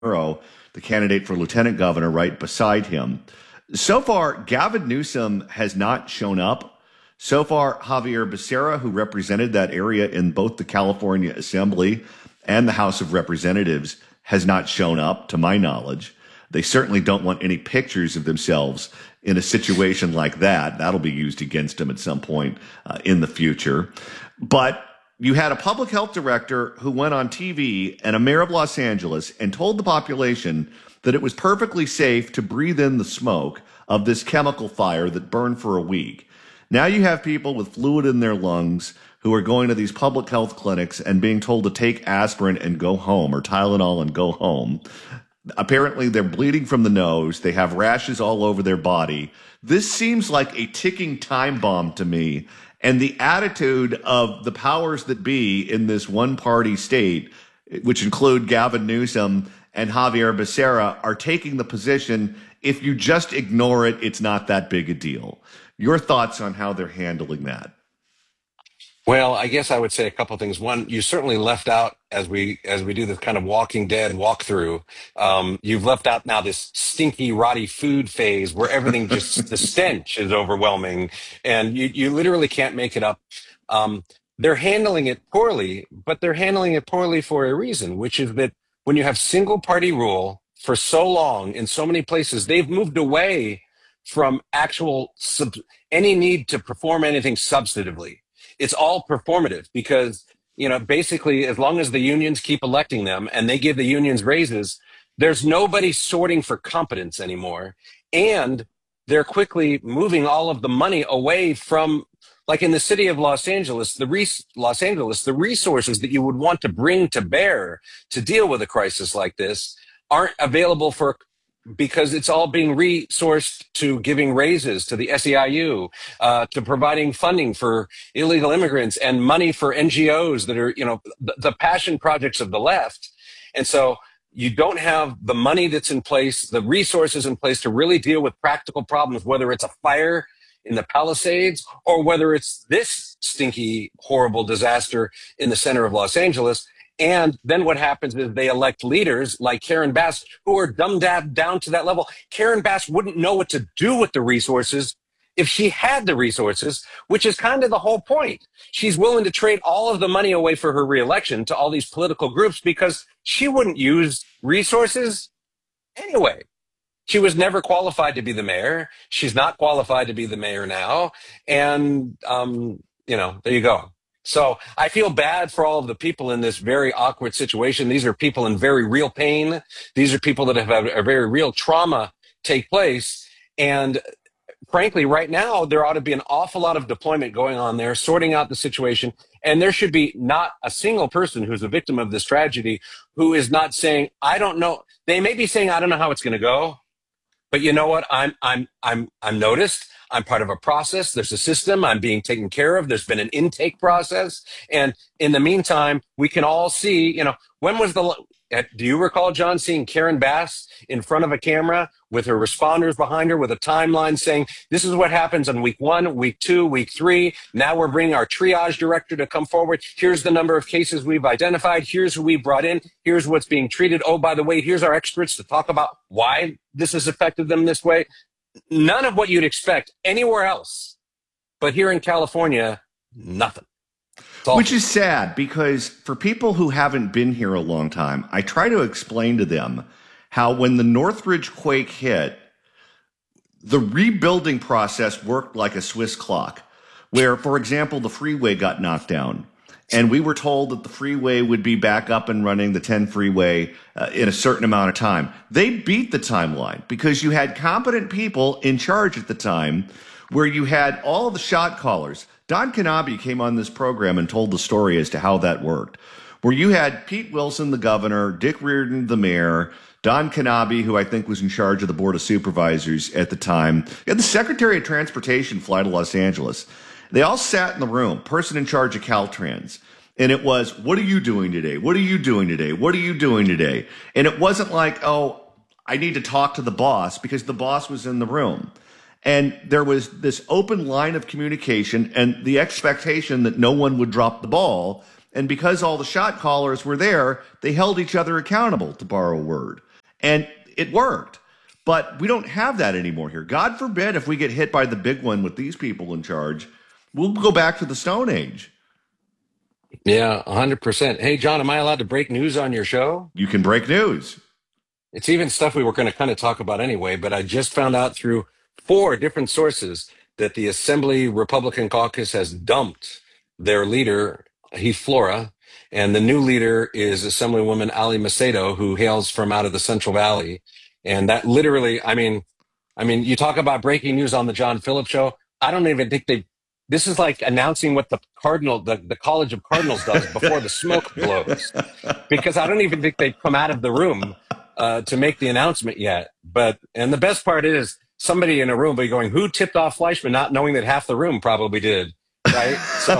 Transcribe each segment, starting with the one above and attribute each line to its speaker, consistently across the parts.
Speaker 1: the candidate for lieutenant governor, right beside him. So far, Gavin Newsom has not shown up. So far, Javier Becerra, who represented that area in both the California Assembly and the House of Representatives, has not shown up, to my knowledge. They certainly don't want any pictures of themselves in a situation like that. That'll be used against them at some point in the future. But you had a public health director who went on TV and a mayor of Los Angeles and told the population that it was perfectly safe to breathe in the smoke of this chemical fire that burned for a week. Now you have people with fluid in their lungs who are going to these public health clinics and being told to take aspirin and go home, or Tylenol and go home. Apparently, they're bleeding from the nose. They have rashes all over their body. This seems like a ticking time bomb to me. And the attitude of the powers that be in this one-party state, which include Gavin Newsom and Javier Becerra, are taking the position, if you just ignore it, it's not that big a deal. Your thoughts on how they're handling that?
Speaker 2: Well, I guess I would say a couple of things. One, you certainly left out, as we do this kind of Walking Dead walkthrough, you've left out now this stinky, rotty food phase where everything just the stench is overwhelming, and you literally can't make it up. They're handling it poorly, but they're handling it poorly for a reason, which is that when you have single party rule for so long in so many places, they've moved away from any need to perform anything substantively. It's all performative because, basically, as long as the unions keep electing them and they give the unions raises, there's nobody sorting for competence anymore. And they're quickly moving all of the money away from, like in the city of Los Angeles, the resources that you would want to bring to bear to deal with a crisis like this aren't available because it's all being resourced to giving raises to the SEIU, to providing funding for illegal immigrants and money for NGOs that are, the passion projects of the left. And so you don't have the money that's in place, the resources in place to really deal with practical problems, whether it's a fire in the Palisades or whether it's this stinky, horrible disaster in the center of Los Angeles. And then what happens is they elect leaders like Karen Bass who are dumbed down to that level. Karen Bass wouldn't know what to do with the resources if she had the resources, which is kind of the whole point. She's willing to trade all of the money away for her reelection to all these political groups because she wouldn't use resources anyway. She was never qualified to be the mayor. She's not qualified to be the mayor now. And, there you go. So I feel bad for all of the people in this very awkward situation. These are people in very real pain. These are people that have had a very real trauma take place. And frankly, right now, there ought to be an awful lot of deployment going on there, sorting out the situation. And there should be not a single person who's a victim of this tragedy who is not saying, I don't know. They may be saying, I don't know how it's going to go. But you know what? I'm noticed. I'm part of a process. There's a system. I'm being taken care of. There's been an intake process. And in the meantime, we can all see, when was do you recall, John, seeing Karen Bass in front of a camera with her responders behind her with a timeline saying, this is what happens on week 1, week 2, week 3. Now we're bringing our triage director to come forward. Here's the number of cases we've identified. Here's who we brought in. Here's what's being treated. Oh, by the way, here's our experts to talk about why this has affected them this way. None of what you'd expect anywhere else. But here in California, nothing.
Speaker 1: Which is sad because for people who haven't been here a long time, I try to explain to them how when the Northridge quake hit, the rebuilding process worked like a Swiss clock, where, for example, the freeway got knocked down. And we were told that the freeway would be back up and running, the 10 freeway, in a certain amount of time. They beat the timeline because you had competent people in charge at the time where you had all the shot callers. Don Knabe came on this program and told the story as to how that worked, where you had Pete Wilson, the governor, Dick Reardon, the mayor, Don Knabe, who I think was in charge of the Board of Supervisors at the time. You had the Secretary of Transportation fly to Los Angeles. They all sat in the room, person in charge of Caltrans. And it was, what are you doing today? What are you doing today? What are you doing today? And it wasn't like, oh, I need to talk to the boss, because the boss was in the room. And there was this open line of communication and the expectation that no one would drop the ball. And because all the shot callers were there, they held each other accountable, to borrow a word. And it worked. But we don't have that anymore here. God forbid if we get hit by the big one with these people in charge, we'll go back to the Stone Age.
Speaker 2: Yeah, 100%. Hey, John, am I allowed to break news on your show?
Speaker 1: You can break news.
Speaker 2: It's even stuff we were going to kind of talk about anyway, but I just found out through 4 different sources that the Assembly Republican Caucus has dumped their leader, Heath Flora, and the new leader is Assemblywoman Ali Macedo, who hails from out of the Central Valley. And that literally, I mean, you talk about breaking news on the John Phillips show. I don't even think this is like announcing what the College of Cardinals does before the smoke blows, because I don't even think they've come out of the room to make the announcement yet. And the best part is somebody in a room will be going, who tipped off Fleischman, not knowing that half the room probably did. Right. So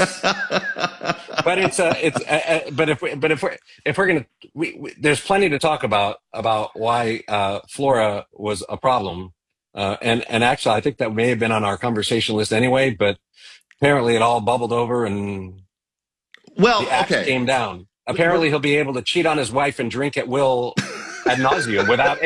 Speaker 2: if we're going to, there's plenty to talk about why Flora was a problem. And actually, I think that may have been on our conversation list anyway, but apparently it all bubbled over and the axe came down. Apparently he'll be able to cheat on his wife and drink at will ad nauseum without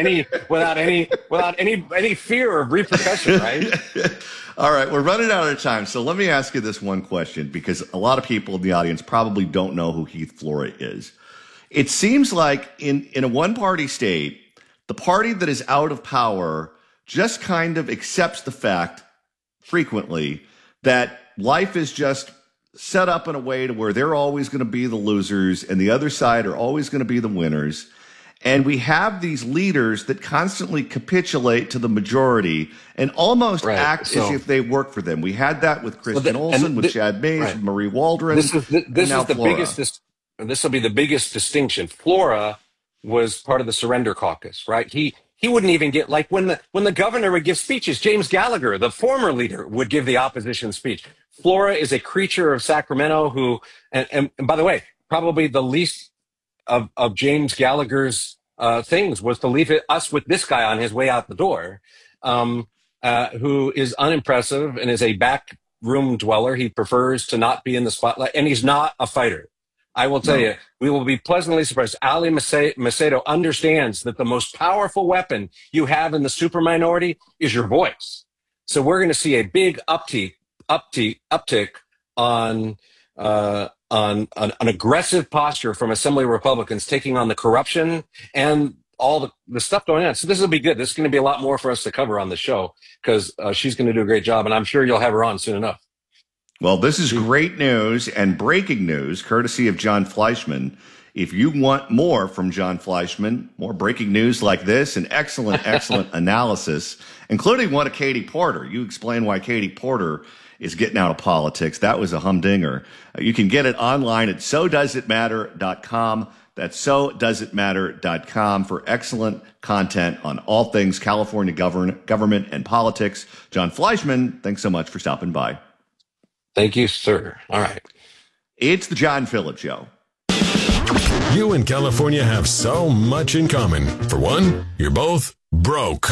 Speaker 2: any fear of repercussion, right?
Speaker 1: All right, we're running out of time. So let me ask you this one question, because a lot of people in the audience probably don't know who Heath Flora is. It seems like in a one-party state, the party that is out of power just kind of accepts the fact frequently that life is just set up in a way to where they're always going to be the losers and the other side are always going to be the winners. And we have these leaders that constantly capitulate to the majority and almost act as if they work for them. We had that with Christian Olsen, with Chad Mays, Marie Waldron.
Speaker 2: This is the biggest. This will be the biggest distinction. Flora was part of the Surrender Caucus, right? He wouldn't even get, like, when the governor would give speeches, James Gallagher, the former leader, would give the opposition speech. Flora is a creature of Sacramento who, and by the way, probably the least of James Gallagher's things was to leave us with this guy on his way out the door, who is unimpressive and is a back room dweller. He prefers to not be in the spotlight, and he's not a fighter. I will tell you, we will be pleasantly surprised. Ali Macedo understands that the most powerful weapon you have in the super minority is your voice. So we're going to see a big uptick on an aggressive posture from Assembly Republicans taking on the corruption and all the stuff going on. So this will be good. This is going to be a lot more for us to cover on the show, because she's going to do a great job, and I'm sure you'll have her on soon enough.
Speaker 1: Well, this is great news and breaking news, courtesy of John Fleischman. If you want more from John Fleischman, more breaking news like this and excellent analysis, including one of Katie Porter. You explain why Katie Porter is getting out of politics. That was a humdinger. You can get it online at SoDoesItMatter.com. That's SoDoesItMatter.com for excellent content on all things California government and politics. John Fleischman, thanks so much for stopping by.
Speaker 2: Thank you, sir. All right.
Speaker 1: It's the John Phillips Show.
Speaker 3: You and California have so much in common. For one, you're both broke.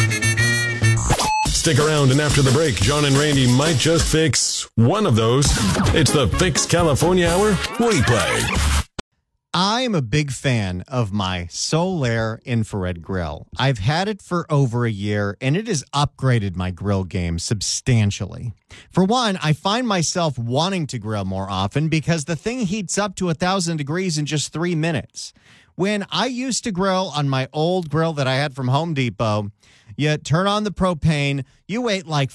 Speaker 3: Stick around, and after the break, John and Randy might just fix one of those. It's the Fix California Hour replay.
Speaker 4: I am a big fan of my Solaire infrared grill. I've had it for over a year, and it has upgraded my grill game substantially. For one, I find myself wanting to grill more often because the thing heats up to 1,000 degrees in just 3 minutes. When I used to grill on my old grill that I had from Home Depot, you turn on the propane, you wait like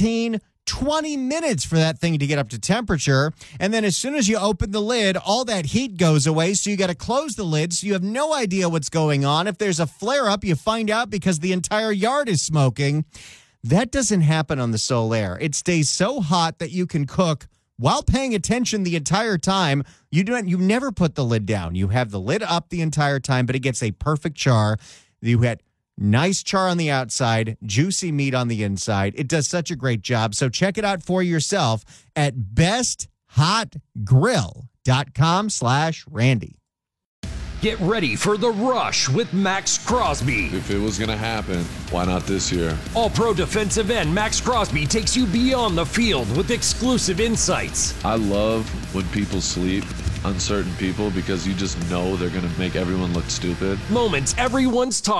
Speaker 4: 20 minutes for that thing to get up to temperature. And then as soon as you open the lid, all that heat goes away. So you got to close the lid. So you have no idea what's going on. If there's a flare up, you find out because the entire yard is smoking. That doesn't happen on the Solaire. It stays so hot that you can cook while paying attention the entire time. You never put the lid down. You have the lid up the entire time, but it gets a perfect char. You had nice char on the outside, juicy meat on the inside. It does such a great job. So check it out for yourself at besthotgrill.com/Randy.
Speaker 5: Get ready for the rush with Max Crosby.
Speaker 6: If it was going to happen, why not this year?
Speaker 5: All-Pro defensive end Max Crosby takes you beyond the field with exclusive insights.
Speaker 6: I love when people sleep on certain people because you just know they're going to make everyone look stupid.
Speaker 5: Moments everyone's talking